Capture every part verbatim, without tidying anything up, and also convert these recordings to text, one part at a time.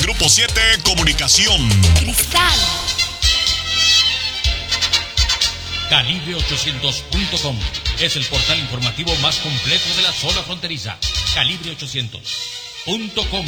Grupo siete Comunicación. Cristal. Calibre ochocientos punto com es el portal informativo más completo de la zona fronteriza. Calibre ochocientos punto com.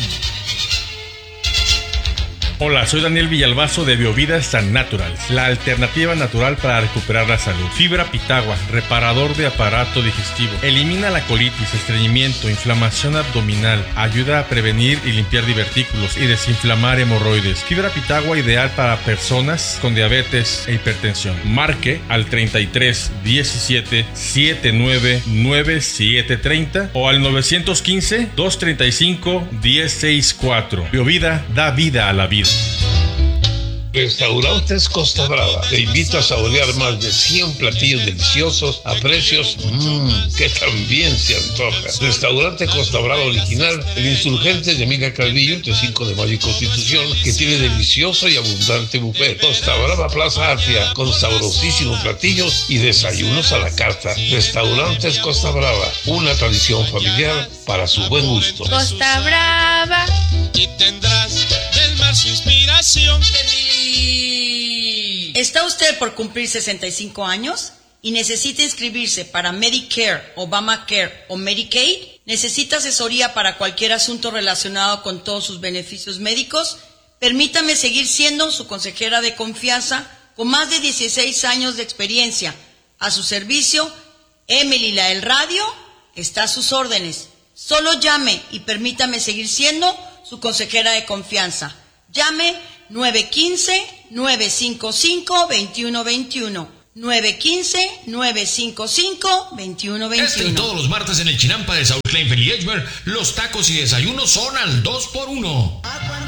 Hola, soy Daniel Villalbazo de Biovida San Natural, la alternativa natural para recuperar la salud. Fibra pitagua, reparador de aparato digestivo, elimina la colitis, estreñimiento, inflamación abdominal, ayuda a prevenir y limpiar divertículos y desinflamar hemorroides. Fibra pitagua ideal para personas con diabetes e hipertensión. Marque al treinta y tres diecisiete setenta y nueve noventa y siete treinta o al nueve uno cinco dos treinta y cinco diez sesenta y cuatro. Biovida da vida a la vida. Restaurantes Costa Brava te invito a saborear más de cien platillos deliciosos a precios mmm, que también se antoja. Restaurante Costa Brava original, el Insurgente de Emilia Calvillo, entre cinco de mayo y Constitución, que tiene delicioso y abundante buffet. Costa Brava Plaza Artia, con sabrosísimos platillos y desayunos a la carta. Restaurantes Costa Brava, una tradición familiar para su buen gusto. Costa Brava. Y tendrás del mar su inspiración. ¿Está usted por cumplir sesenta y cinco años y necesita inscribirse para Medicare, Obamacare o Medicaid? ¿Necesita asesoría para cualquier asunto relacionado con todos sus beneficios médicos? Permítame seguir siendo su consejera de confianza con más de dieciséis años de experiencia. A su servicio, Emily la del Radio está a sus órdenes. Solo llame y permítame seguir siendo su consejera de confianza. Llame nueve uno cinco, nueve cinco cinco, dos uno dos uno. nueve uno cinco, nueve cinco cinco, dos uno dos uno. Este y todos los martes en el Chinampa de Saúl Kleinfeld y Edgemer, los tacos y desayunos son al dos por uno.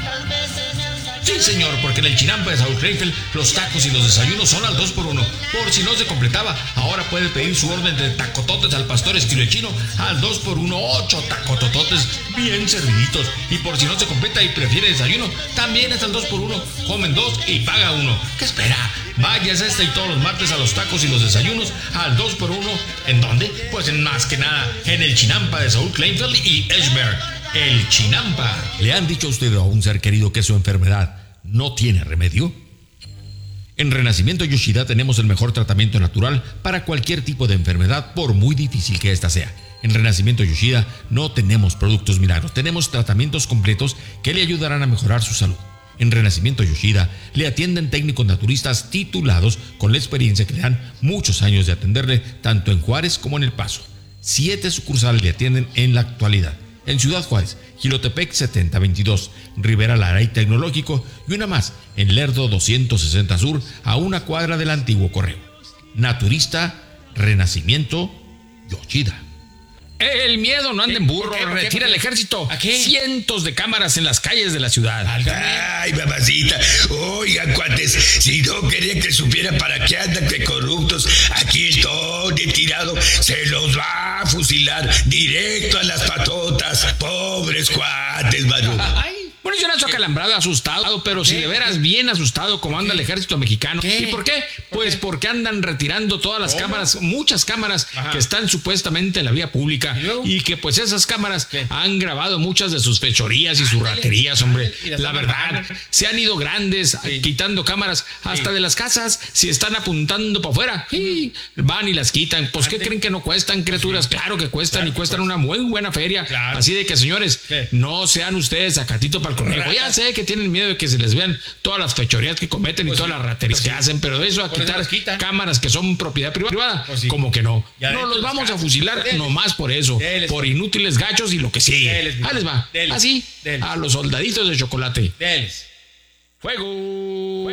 Sí, señor, porque en el Chinampa de Saúl Kleinfeld los tacos y los desayunos son al dos por uno. Por si no se completaba, ahora puede pedir su orden de tacototes al pastor estilo chino al dos por uno, ocho tacotototes bien serviditos. Y por si no se completa y prefiere desayuno, también es al dos por uno. Comen dos y paga uno. ¿Qué espera? Váyase este y todos los martes a los tacos y los desayunos al dos por uno. ¿En dónde? Pues en más que nada en el Chinampa de Saúl Kleinfeld y Edgemer. El Chinampa. ¿Le han dicho a usted o a un ser querido que su enfermedad no tiene remedio? En Renacimiento Yoshida tenemos el mejor tratamiento natural para cualquier tipo de enfermedad, por muy difícil que ésta sea. En Renacimiento Yoshida no tenemos productos milagros, tenemos tratamientos completos que le ayudarán a mejorar su salud. En Renacimiento Yoshida le atienden técnicos naturistas titulados con la experiencia que le dan muchos años de atenderle tanto en Juárez como en El Paso. Siete sucursales le atienden en la actualidad. En Ciudad Juárez, Jilotepec setenta veintidós, Rivera Lara y Tecnológico, y una más en Lerdo doscientos sesenta Sur, a una cuadra del antiguo correo. Naturista, Renacimiento, Yoshida. El miedo no anda en burro, retira el ejército. ¿A qué? Cientos de cámaras en las calles de la ciudad. Ay, mamacita. Oigan, cuates, si no querían que supiera para qué andan de corruptos, aquí estoy tirado. Se los va a fusilar directo a las patotas. Pobres cuates, mano. Ay. Bueno, yo nacho acalambrado, asustado, pero si de veras bien asustado como anda el ejército mexicano. ¿Qué? ¿Y por qué? Pues porque andan retirando todas las ¿Cómo? cámaras, muchas cámaras Ajá. que están supuestamente en la vía pública. ¿Y luego? Y que pues esas cámaras ¿Qué? han grabado muchas de sus fechorías y sus Ándale, raterías, hombre. ándale, y las La andan verdad, bajando. se han ido grandes Sí. quitando cámaras hasta Sí. de las casas. Si están apuntando para afuera, sí, van y las quitan. Pues ¿qué Ande. creen que no cuestan, criaturas? Claro que cuestan Claro y que cuestan cuestan. una muy buena feria. Claro. Así de que, señores, ¿Qué? no sean ustedes sacatito para el conejo. Ya Ratas. sé que tienen miedo de que se les vean todas las fechorías que cometen Pues y todas sí, las raterías pues que sí. hacen, pero de eso a Por eso quitar las quitan. cámaras que son propiedad privada, Pues sí. como que no. Ya No dentro los de las vamos a casas. fusilar Deles. nomás por eso, Deles, por pues. inútiles gachos y lo que sigue. Deles, mijo. Ahí les va. Deles. Así, Deles. a los soldaditos de chocolate. Deles. Fuego.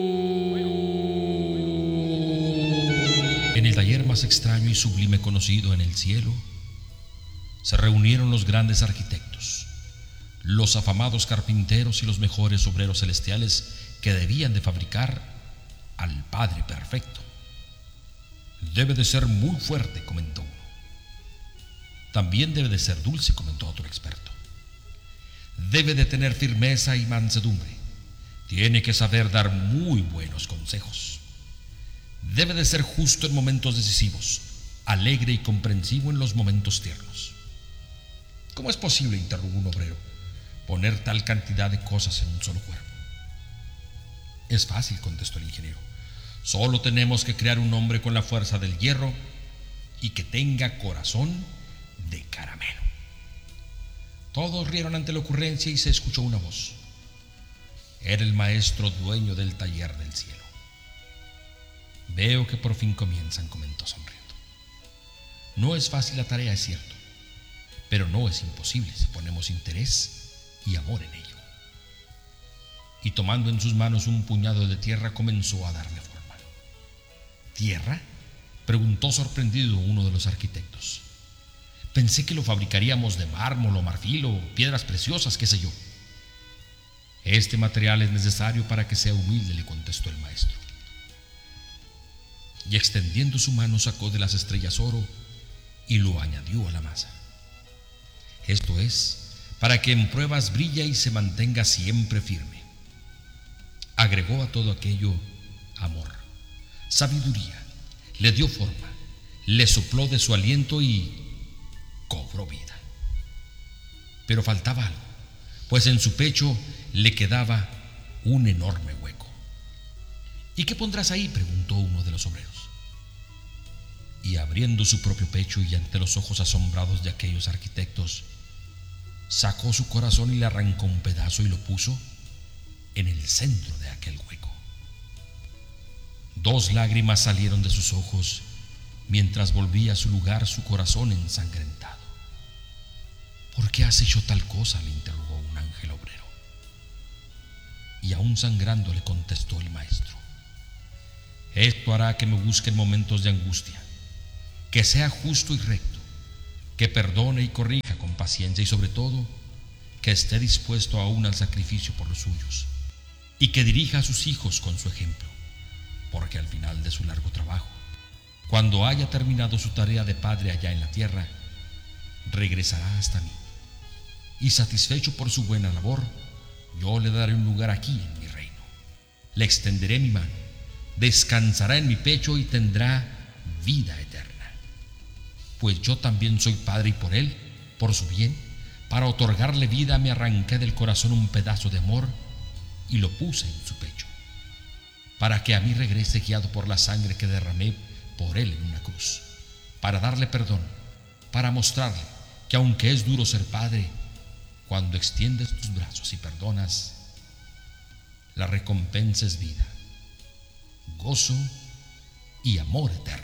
En el taller más extraño y sublime conocido en el cielo, se reunieron los grandes arquitectos, los afamados carpinteros y los mejores obreros celestiales que debían de fabricar al Padre Perfecto. Debe de ser muy fuerte, comentó uno. También debe de ser dulce, comentó otro experto. Debe de tener firmeza y mansedumbre. Tiene que saber dar muy buenos consejos. Debe de ser justo en momentos decisivos, alegre y comprensivo en los momentos tiernos. ¿Cómo es posible?, interrogó un obrero. poner tal cantidad de cosas en un solo cuerpo? Es fácil, contestó el ingeniero. Solo tenemos que crear un hombre con la fuerza del hierro y que tenga corazón de caramelo. Todos rieron ante la ocurrencia y se escuchó una voz. Era el maestro dueño del taller del cielo. Veo que por fin comienzan, comentó sonriendo. No es fácil la tarea, es cierto, pero no es imposible si ponemos interés y amor en ello. Y tomando en sus manos un puñado de tierra, comenzó a darle forma. ¿Tierra?, preguntó sorprendido uno de los arquitectos. Pensé que lo fabricaríamos de mármol o marfil o piedras preciosas, qué sé yo. Este material es necesario para que sea humilde, le contestó el maestro. Y extendiendo su mano sacó de las estrellas oro y lo añadió a la masa. Esto es, para que en pruebas brille y se mantenga siempre firme. Agregó a todo aquello amor, sabiduría, le dio forma, le sopló de su aliento y cobró vida. Pero faltaba algo, pues en su pecho le quedaba un enorme hueco. ¿Y qué pondrás ahí?, preguntó uno de los obreros. Y abriendo su propio pecho y ante los ojos asombrados de aquellos arquitectos, sacó su corazón y le arrancó un pedazo y lo puso en el centro de aquel hueco. Dos lágrimas salieron de sus ojos mientras volvía a su lugar su corazón ensangrentado. ¿Por qué has hecho tal cosa?, le interrogó un ángel obrero. Y aún sangrando le contestó el maestro. Esto hará que me busque en momentos de angustia, que sea justo y recto, que perdone y corrija con paciencia y sobre todo que esté dispuesto aún al sacrificio por los suyos y que dirija a sus hijos con su ejemplo, porque al final de su largo trabajo, cuando haya terminado su tarea de padre allá en la tierra, regresará hasta mí y satisfecho por su buena labor, yo le daré un lugar aquí en mi reino. Le extenderé mi mano, descansará en mi pecho y tendrá vida eterna. Pues yo también soy padre y por él, por su bien, para otorgarle vida, me arranqué del corazón un pedazo de amor y lo puse en su pecho, para que a mí regrese guiado por la sangre que derramé por él en una cruz, para darle perdón, para mostrarle que aunque es duro ser padre, cuando extiendes tus brazos y perdonas, la recompensa es vida, gozo y amor eterno.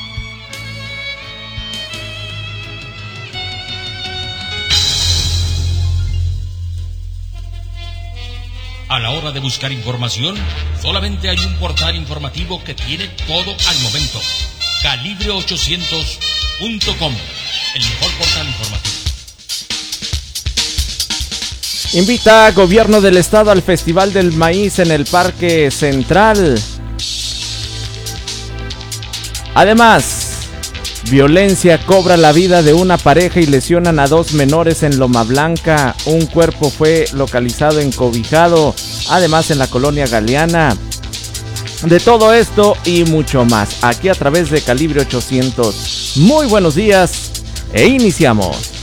A la hora de buscar información, solamente hay un portal informativo que tiene todo al momento. Calibre ochocientos punto com, el mejor portal informativo. Invita a Gobierno del Estado al Festival del Maíz en el Parque Central. Además, violencia cobra la vida de una pareja y lesionan a dos menores en Loma Blanca. Un cuerpo fue localizado encobijado, además en la colonia Galeana. De todo esto y mucho más, aquí a través de Calibre ochocientos. Muy buenos días e iniciamos.